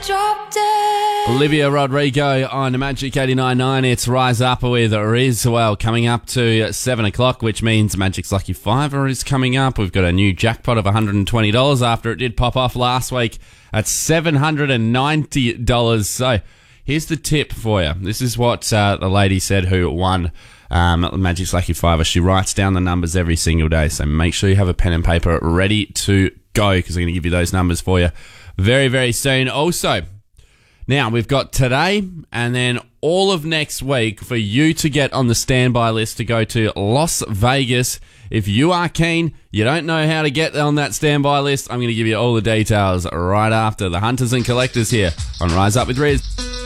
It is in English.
dropped it. Olivia Rodrigo on Magic 89.9. It's Rise Up with Riz. Well, coming up to 7 o'clock, which means Magic's Lucky Fiver is coming up. We've got a new jackpot of $120 after it did pop off last week at $790. So here's the tip for you. This is what the lady said who won Magic's Lucky Fiver. She writes down the numbers every single day, so make sure you have a pen and paper ready to go because I'm going to give you those numbers for you very, very soon. Also, now we've got today and then all of next week for you to get on the standby list to go to Las Vegas. If you are keen, you don't know how to get on that standby list, I'm going to give you all the details right after the Hunters and Collectors here on Rise Up with Riz.